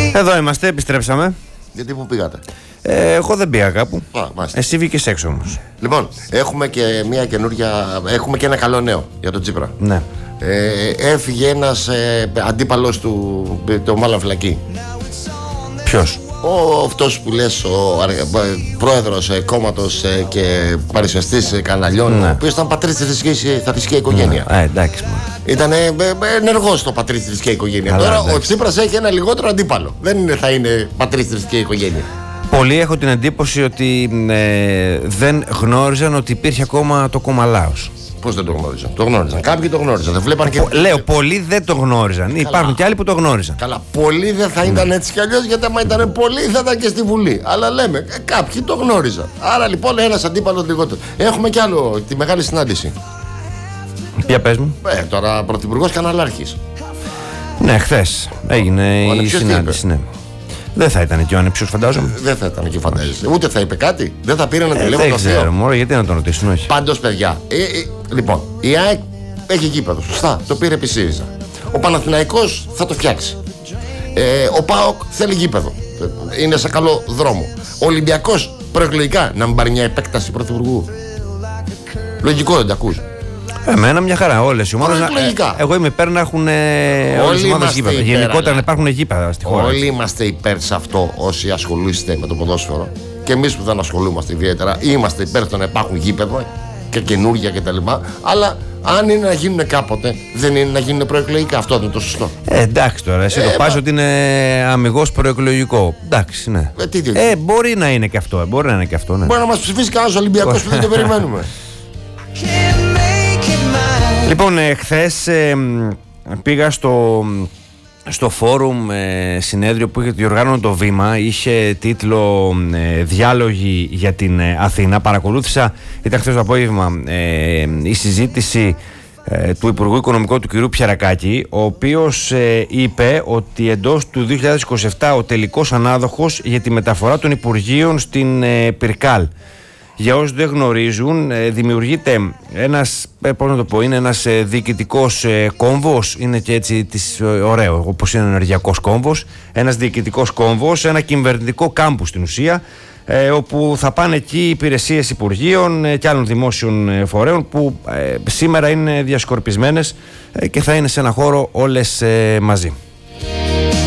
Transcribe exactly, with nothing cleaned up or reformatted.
Εδώ είμαστε, επιστρέψαμε. Γιατί πού πήγατε? Ε, εγώ δεν πήγα κάπου. Α, Εσύ βγήκες έξω όμως. Λοιπόν, έχουμε και μια καινούρια. Έχουμε και ένα καλό νέο για τον Τσίπρα. Ναι. Ε, έφυγε ένας ε, αντίπαλος του, το μάλλον φυλακή. Ποιος? Ο αυτός που λες, ο αργα, πρόεδρος ε, κόμματος ε, και παρουσιαστής ε, καναλιών, ναι. Ο οποίος ήταν πατρίς της θρησκείας, θα θρησκεία οικογένεια. Ναι. Ε, εντάξει. Ήταν ε, ε, ενεργός το πατρίς της θρησκεία οικογένεια. Αλλά, τώρα εντάξει. Ο Τσίπρας έχει ένα λιγότερο αντίπαλο. Δεν είναι, θα είναι πατρίς της θρησκεία οικογένεια. Πολλοί έχω την εντύπωση ότι ε, δεν γνώριζαν ότι υπήρχε ακόμα το κόμμα Λάος. Πώς δεν το γνώριζαν? Το γνώριζαν. Κάποιοι το γνώριζαν. Δεν βλέπαν και... Λέω, πολλοί δεν το γνώριζαν. Καλά. Υπάρχουν και άλλοι που το γνώριζαν. Καλά, πολλοί δεν θα ήταν έτσι κι αλλιώς, γιατί άμα ήταν πολλοί θα ήταν και στη Βουλή. Αλλά λέμε, ε, κάποιοι το γνώριζαν. Άρα λοιπόν ένας αντίπαλος λιγότερο. Έχουμε κι άλλο, τη μεγάλη συνάντηση. Για πες μου. Ε, τώρα πρωθυπουργός καναλάρχης. Ναι, χθες έγινε η συνάντηση. Ναι. Δεν θα ήταν και ο ανεψιός, φαντάζομαι. Δεν θα ήταν και φαντάζεσαι. Ούτε θα είπε κάτι. Δεν θα πήρε ένα ε, τηλέφωνο. Δεν ξέρω, μωρέ, γιατί να τον ρωτήσουν, όχι. Πάντως, παιδιά, ε, ε, λοιπόν, η ΑΕΚ έχει γήπεδο. Σωστά, το πήρε επί ΣΥΡΙΖΑ. Ο Παναθηναϊκός θα το φτιάξει. Ε, ο ΠΑΟΚ θέλει γήπεδο. Είναι σε καλό δρόμο. Ο Ολυμπιακός προεκλογικά να μην πάρει μια επέκταση πρωθυπουργού. Λογικό, δεν τα ακούς? Εμένα μια χαρά, όλες οι ομάδες. Ε, εγώ είμαι υπέρ να έχουν όλες οι ομάδες γήπεδα. Γενικότερα να υπάρχουν γήπεδα στη χώρα. Όλοι είμαστε υπέρ σε αυτό, όσοι ασχολείστε με το ποδόσφαιρο. Και εμείς που δεν ασχολούμαστε ιδιαίτερα, είμαστε υπέρ στο να υπάρχουν γήπεδα και καινούργια κτλ. Αλλά αν είναι να γίνουν κάποτε, δεν είναι να γίνουν προεκλογικά. Αυτό είναι το σωστό. Ε, εντάξει τώρα, εσύ ε, το πας μα... ότι είναι αμιγώς προεκλογικό. Εντάξει, ναι. Ε, τι, τι, τι. ε, μπορεί να είναι και αυτό. Μπορεί να είναι και αυτό, ναι. Μπορεί να μας ψηφίσει κανένας Ολυμπιακός που δεν το περιμένουμε. Λοιπόν, ε, χθες ε, πήγα στο, στο φόρουμ ε, συνέδριο που είχε διοργάνωνε το Βήμα. Είχε τίτλο ε, «Διάλογοι για την ε, Αθήνα». Παρακολούθησα, ήταν χθες το απόγευμα, ε, η συζήτηση ε, του Υπουργού Οικονομικού του κ. Πιερακάκη, ο οποίος ε, είπε ότι εντός του δύο χιλιάδες είκοσι επτά ο τελικός ανάδοχος για τη μεταφορά των Υπουργείων στην ε, Πυρκάλ. Για όσους δεν γνωρίζουν, δημιουργείται ένας, πώς να το πω, είναι ένας διοικητικός κόμβος, είναι και έτσι της, ωραίο, όπως είναι ο ενεργειακός κόμβος, ένας διοικητικός κόμβος, ένα κυβερνητικό κάμπους στην ουσία, ε, όπου θα πάνε εκεί υπηρεσίες υπουργείων και άλλων δημόσιων φορέων που ε, σήμερα είναι διασκορπισμένες ε, και θα είναι σε ένα χώρο όλες ε, μαζί.